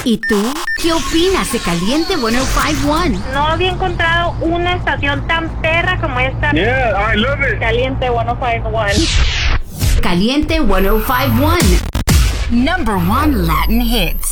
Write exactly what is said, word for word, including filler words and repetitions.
¿Y tú? ¿Qué opinas de Caliente ciento cinco punto uno? No había encontrado una estación tan perra como esta. Yeah, I love it. Caliente ciento cinco punto uno. Caliente ciento cinco punto uno. Number one Latin hits.